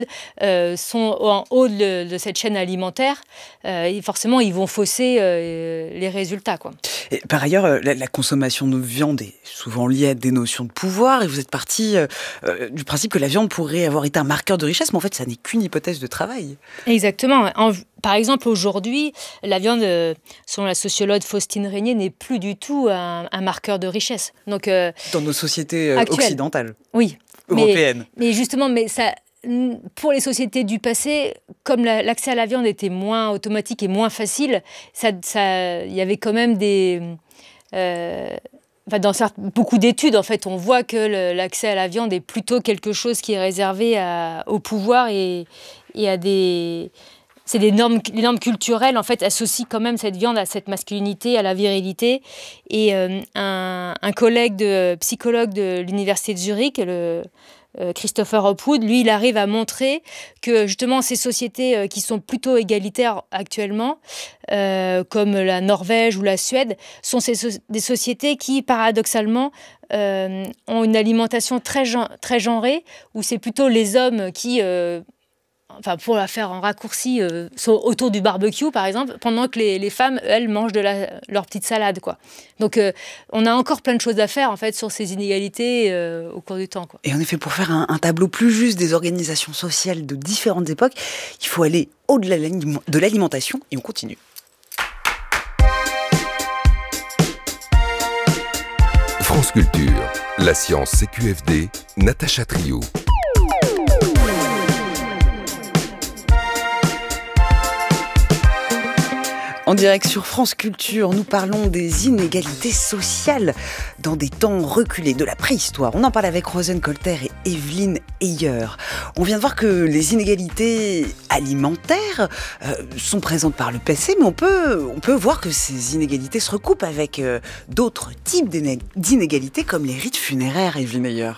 sont en haut de cette chaîne alimentaire, et forcément, ils vont fausser les résultats, quoi. Et par ailleurs, la consommation de viande est souvent liée à des notions de pouvoir, et vous êtes parti du principe que la viande pourrait avoir été un marqueur de richesse, mais en fait, ça n'est qu'une hypothèse de travail. Exactement. Par exemple, aujourd'hui, la viande, selon la sociologue Faustine Régnier, n'est plus du tout un marqueur de richesse. Donc, dans nos sociétés occidentales. Oui. Européennes. Mais justement, ça, pour les sociétés du passé, comme l'accès à la viande était moins automatique et moins facile, il y avait quand même dans beaucoup d'études, en fait, on voit que l'accès à la viande est plutôt quelque chose qui est réservé au pouvoir et à des... C'est les normes culturelles, en fait, associent quand même cette viande à cette masculinité, à la virilité. Et un collègue psychologue de l'université de Zurich, Christopher Hopwood, lui, il arrive à montrer que justement ces sociétés qui sont plutôt égalitaires actuellement, comme la Norvège ou la Suède, sont des sociétés qui, paradoxalement, ont une alimentation très genrée, où c'est plutôt les hommes qui... pour la faire en raccourci, sont autour du barbecue, par exemple, pendant que les femmes, elles, mangent leur petite salade, quoi. Donc, on a encore plein de choses à faire, en fait, sur ces inégalités au cours du temps, quoi. Et en effet, pour faire un tableau plus juste des organisations sociales de différentes époques, il faut aller au-delà de l'alimentation, et on continue. France Culture, la science CQFD, Natacha Trio. En direct sur France Culture, nous parlons des inégalités sociales dans des temps reculés, de la préhistoire. On en parle avec Rosen Colter et Evelyne Heyer. On vient de voir que les inégalités alimentaires sont présentes par le passé, mais on peut voir que ces inégalités se recoupent avec d'autres types d'inégalités comme les rites funéraires, Evelyne Heyer.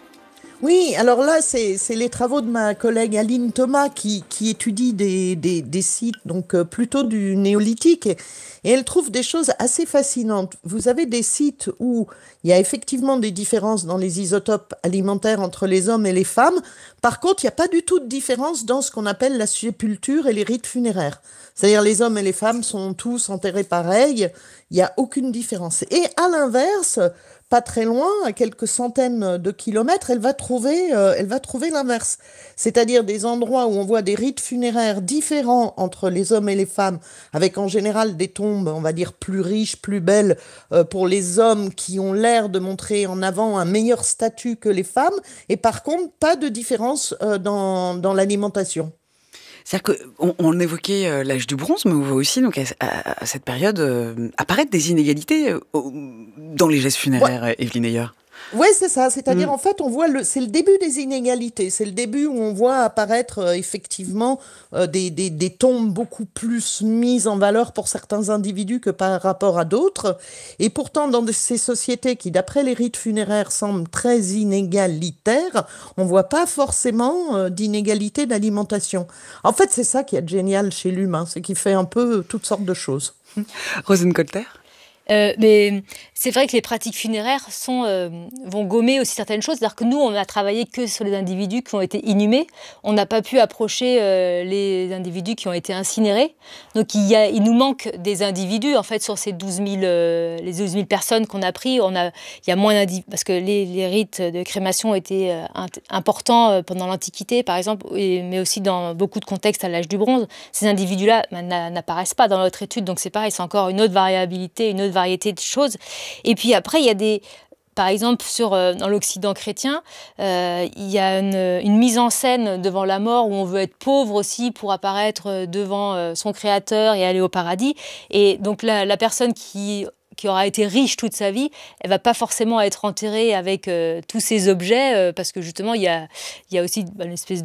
Oui, alors là, c'est les travaux de ma collègue Aline Thomas qui étudie des sites donc plutôt du néolithique et elle trouve des choses assez fascinantes. Vous avez des sites où il y a effectivement des différences dans les isotopes alimentaires entre les hommes et les femmes. Par contre, il n'y a pas du tout de différence dans ce qu'on appelle la sépulture et les rites funéraires. C'est-à-dire les hommes et les femmes sont tous enterrés pareil, il n'y a aucune différence. Et à l'inverse, pas très loin, à quelques centaines de kilomètres, elle va trouver l'inverse. C'est-à-dire des endroits où on voit des rites funéraires différents entre les hommes et les femmes, avec en général des tombes, on va dire, plus riches, plus belles, pour les hommes qui ont l'air de montrer en avant un meilleur statut que les femmes, et par contre, pas de différence dans l'alimentation. C'est-à-dire qu'on évoquait l'âge du bronze, mais on voit aussi donc, à cette période apparaître des inégalités dans les gestes funéraires, ouais. Evelyne Heyer. Oui, c'est ça. C'est-à-dire, en fait, on voit c'est le début des inégalités. C'est le début où on voit apparaître effectivement des tombes beaucoup plus mises en valeur pour certains individus que par rapport à d'autres. Et pourtant, dans ces sociétés qui, d'après les rites funéraires, semblent très inégalitaires, on ne voit pas forcément d'inégalité d'alimentation. En fait, c'est ça qui est génial chez l'humain, c'est qu'il fait un peu toutes sortes de choses. Rosen Colter. Mais c'est vrai que les pratiques funéraires vont gommer aussi certaines choses. C'est-à-dire que nous, on n'a travaillé que sur les individus qui ont été inhumés. On n'a pas pu approcher les individus qui ont été incinérés. Donc il nous manque des individus. En fait, sur ces les 12 000 personnes qu'on a pris, il y a moins d'individus. Parce que les rites de crémation étaient importants pendant l'Antiquité, par exemple, mais aussi dans beaucoup de contextes à l'âge du bronze. Ces individus-là n'apparaissent pas dans notre étude. Donc c'est pareil, c'est encore une autre variabilité, une autre variété de choses. Et puis après, il y a par exemple, dans l'Occident chrétien, il y a une mise en scène devant la mort où on veut être pauvre aussi pour apparaître devant son créateur et aller au paradis. Et donc la personne qui aura été riche toute sa vie, elle va pas forcément être enterrée avec tous ces objets parce que justement il y a aussi une espèce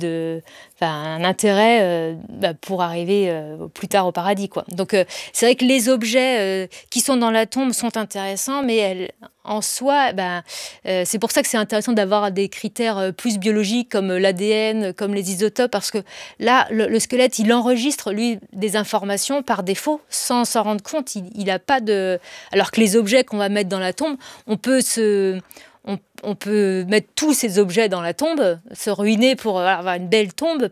un intérêt pour arriver plus tard au paradis, quoi. Donc c'est vrai que les objets qui sont dans la tombe sont intéressants, mais en soi, c'est pour ça que c'est intéressant d'avoir des critères plus biologiques comme l'ADN, comme les isotopes, parce que là, le squelette, il enregistre, lui, des informations par défaut, sans s'en rendre compte. Il n'a pas de... Alors que les objets qu'on va mettre dans la tombe, on peut on peut mettre tous ces objets dans la tombe, se ruiner pour avoir une belle tombe,